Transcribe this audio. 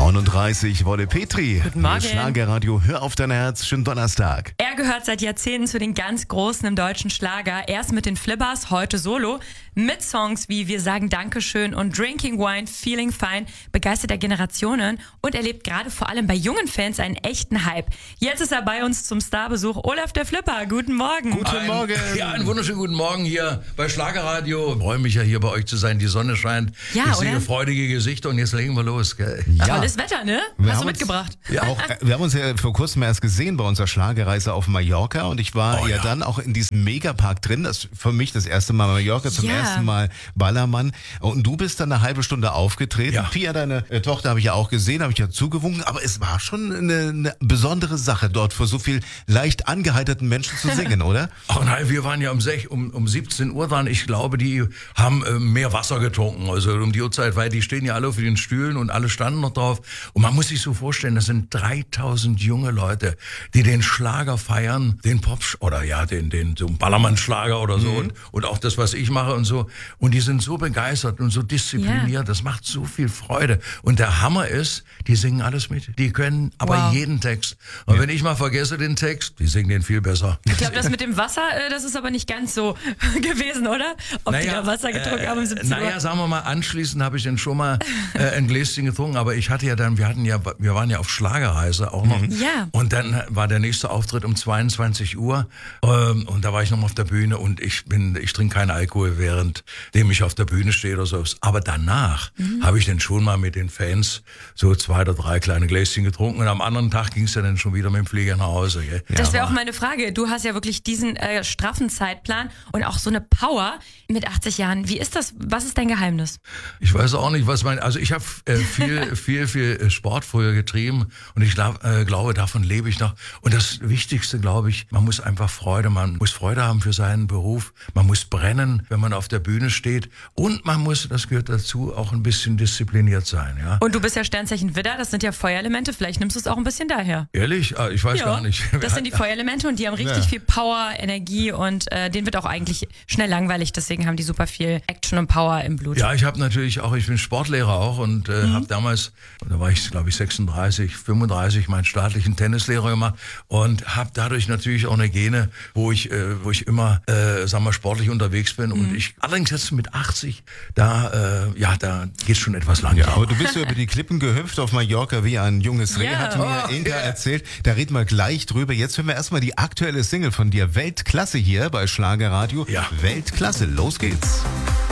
9:39 wurde Petri. Guten Morgen. Schlagerradio, hör auf dein Herz, schönen Donnerstag. Er gehört seit Jahrzehnten zu den ganz Großen im deutschen Schlager. Erst mit den Flippers, heute solo. Mit Songs wie Wir sagen Dankeschön und Drinking Wine, Feeling Fine begeistert er Generationen und erlebt gerade vor allem bei jungen Fans einen echten Hype. Jetzt ist er bei uns zum Starbesuch. Olaf der Flipper, guten Morgen. Guten Morgen. Ja, einen wunderschönen guten Morgen hier bei Schlagerradio. Ich freue mich ja hier bei euch zu sein. Die Sonne scheint. Ja, ich sehe oder? freudige Gesichter und jetzt legen wir los. Gell? Tolles Wetter, ne? Hast du mitgebracht? Wir haben uns ja vor kurzem erst gesehen bei unserer Schlagerreise auf Mallorca und ich war dann auch in diesem Megapark drin. Das ist für mich das erste Mal Mallorca, zum ersten Mal Ballermann. Und du bist dann eine halbe Stunde aufgetreten. Ja. Pia, deine Tochter, habe ich ja auch gesehen, habe ich ja zugewunken. Aber es war schon eine besondere Sache, dort vor so viel leicht angeheiterten Menschen zu singen, oder? Ach nein, wir waren ja um 17 Uhr dran. Ich glaube, die haben mehr Wasser getrunken. Also um die Uhrzeit, weil die stehen ja alle auf den Stühlen und alle standen noch drauf. Und man muss sich so vorstellen, das sind 3000 junge Leute, die den Schlager feiern, den Pop oder ja, den so Ballermann-Schlager oder so und auch das, was ich mache und so. Und die sind so begeistert und so diszipliniert. Das macht so viel Freude. Und der Hammer ist, die singen alles mit. Die können aber jeden Text. Und wenn ich mal vergesse den Text, die singen den viel besser. Ich glaube, das mit dem Wasser, das ist aber nicht ganz so gewesen, oder? Ob die da Wasser getrunken haben um 17 Uhr? Naja, sagen wir mal, anschließend habe ich dann schon mal ein Gläschen getrunken, aber ich hatte ja dann, wir waren ja auf Schlagerreise auch noch. Ja. Und dann war der nächste Auftritt um 22 Uhr und da war ich noch mal auf der Bühne und ich trinke keinen Alkohol, währenddem ich auf der Bühne stehe oder so. Aber danach habe ich dann schon mal mit den Fans so 2 oder 3 kleine Gläschen getrunken und am anderen Tag ging es ja dann schon wieder mit dem Flieger nach Hause. Gell? Das wäre auch meine Frage. Du hast ja wirklich diesen straffen Zeitplan und auch so eine Power mit 80 Jahren. Wie ist das? Was ist dein Geheimnis? Ich weiß auch nicht, also ich habe viel Sport früher getrieben und ich glaube, davon lebe ich noch. Und das Wichtigste, glaube ich, man muss einfach man muss Freude haben für seinen Beruf, man muss brennen, wenn man auf der Bühne steht und man muss, das gehört dazu, auch ein bisschen diszipliniert sein. Ja? Und du bist ja Sternzeichen Widder, das sind ja Feuerelemente, vielleicht nimmst du es auch ein bisschen daher. Ehrlich? Ich weiß gar nicht. Das sind die Feuerelemente und die haben richtig viel Power, Energie und denen wird auch eigentlich schnell langweilig, deswegen haben die super viel Action und Power im Blut. Ja, ich habe natürlich auch, ich bin Sportlehrer auch und habe damals, da war ich glaube ich 36, 35, meinen staatlichen Tennislehrer gemacht und habe dadurch natürlich auch eine Gene, wo ich immer, sagen wir, sportlich unterwegs bin und allerdings jetzt mit 80, da geht schon etwas lang. Ja, aber du bist ja über die Klippen gehüpft auf Mallorca wie ein junges Reh, hat mir Inka erzählt. Da reden wir gleich drüber. Jetzt hören wir erstmal die aktuelle Single von dir. Weltklasse hier bei Schlagerradio. Ja. Weltklasse, los geht's.